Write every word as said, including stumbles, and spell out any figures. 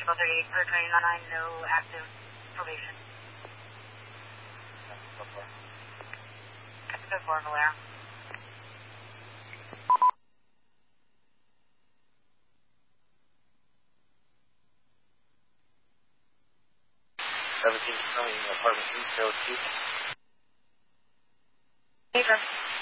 Triple thirty-eight per twenty-nine, no active probation. So far. So far, Valera. seventeen coming apartment three, zero two. Paper.